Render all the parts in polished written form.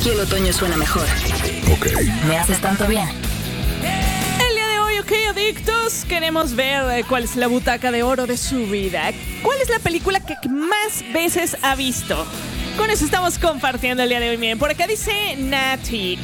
Aquí el otoño suena mejor. Ok. Me haces tanto bien. El día de hoy, ok, adictos, queremos ver cuál es la butaca de oro de su vida. ¿Cuál es la película que más veces ha visto? Con eso estamos compartiendo el día de hoy. Miren, por acá dice Nati.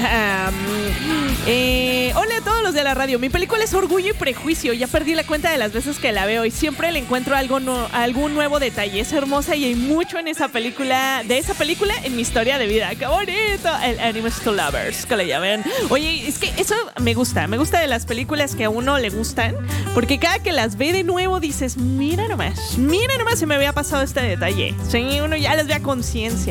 Hola a todos los de la radio. Mi película es Orgullo y Prejuicio. Ya perdí la cuenta de las veces que la veo y siempre le encuentro algún nuevo detalle. Es hermosa y hay mucho en esa película, en mi historia de vida. ¡Qué bonito! El Enemies to Lovers, que le llaman. Oye, es que eso me gusta. Me gusta de las películas que a uno le gustan, porque cada que las ve de nuevo dices, mira nomás, se me había pasado este detalle. Sí, uno ya las ve a conciencia.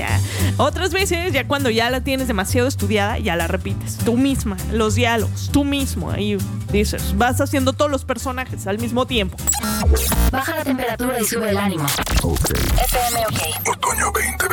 Otras veces, ya cuando ya la tienes demasiado estudiada, ya la repites tú misma, los diálogos, tú mismo. Ahí dices, vas haciendo todos los personajes al mismo tiempo. Baja la temperatura y sube el ánimo. Ok. FM OK. Otoño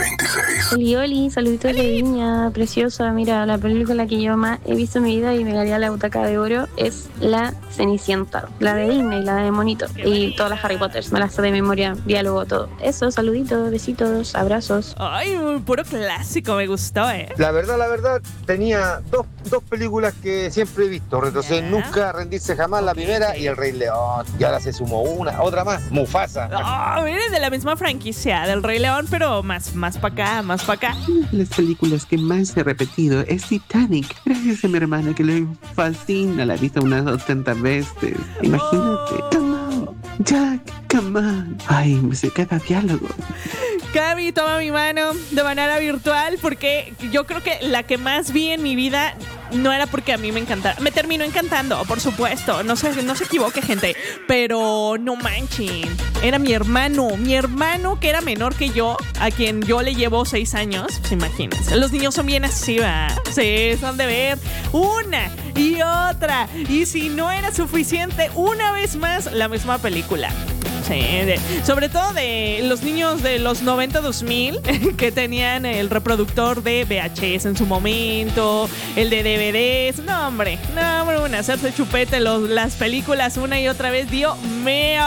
2026. Oli, saluditos de Viña, preciosa. Mira, la película que yo más he visto en mi vida y me daría la butaca de oro es La Cenicienta, la de Disney, la de Monito, y todas las Harry Potter, me las sé de memoria, diálogo, todo. Eso, saluditos, besitos, abrazos. Ay, puro clásico, me gustó, La verdad, tenía dos películas que siempre he visto. Retroceder nunca, rendirse jamás, la primera, y El Rey León. Y ahora se sumó otra más, Mufasa. Miren, de la misma franquicia del Rey León, pero más para acá. Una de las películas que más he repetido es Titanic. Gracias a mi hermana que le fascina, la ha visto unas 80 veces. Imagínate. Come on, Jack, come on. Ay, me sé cada diálogo. Gaby, toma mi mano de manera virtual, porque yo creo que la que más vi en mi vida no era porque a mí me encantara. Me terminó encantando, por supuesto. No se equivoque, gente. Pero no manchen. Era mi hermano que era menor que yo, a quien yo le llevo 6 años. Pues imagínense. Los niños son bien así, ¿va? Sí, son de ver una y otra. Y si no era suficiente, una vez más la misma película. Sí, sobre todo de los niños de los 90-2000 que tenían el reproductor de VHS en su momento, el de DVDs. No, hombre, hacerse chupete las películas una y otra vez, Dios mío.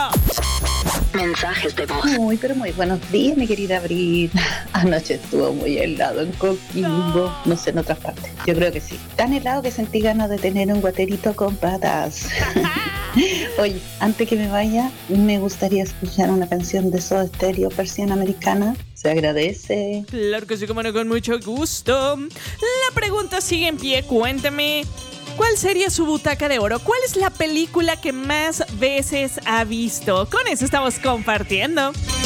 Mensajes de voz. Muy buenos días, mi querida Brit. Anoche estuvo muy helado en Coquimbo, no sé en otras partes. Yo creo que sí. Tan helado que sentí ganas de tener un guaterito con patas. Oye, antes que me vaya, me gustaría escuchar una canción de Soda Stereo, versión americana. Se agradece. Claro que sí, como no, con mucho gusto. La pregunta sigue en pie, cuéntame. ¿Cuál sería su butaca de oro? ¿Cuál es la película que más veces ha visto? Con eso estamos compartiendo.